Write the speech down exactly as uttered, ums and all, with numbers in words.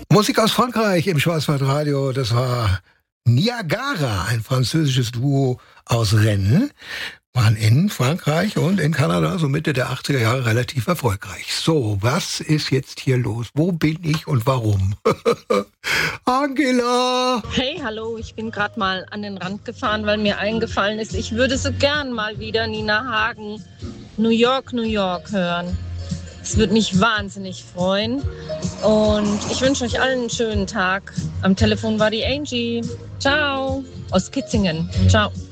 Musik aus Frankreich im Schwarzwaldradio, das war Niagara, ein französisches Duo aus Rennes, waren in Frankreich und in Kanada so Mitte der achtziger Jahre relativ erfolgreich. So, was ist jetzt hier los? Wo bin ich und warum? Angela! Hey, hallo, ich bin gerade mal an den Rand gefahren, weil mir eingefallen ist, ich würde so gern mal wieder Nina Hagen New York, New York hören. Es würde mich wahnsinnig freuen und ich wünsche euch allen einen schönen Tag. Am Telefon war die Angie. Ciao, aus Kitzingen. Ciao.